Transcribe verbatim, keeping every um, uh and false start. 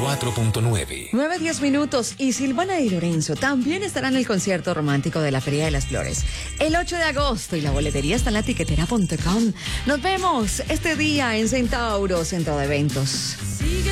cuatro punto nueve. nueve, diez minutos y Silvana y Lorenzo también estarán en el concierto romántico de la Feria de las Flores el ocho de agosto y la boletería está en la tiquetera punto com. Nos vemos este día en Centauro, Centro de Eventos.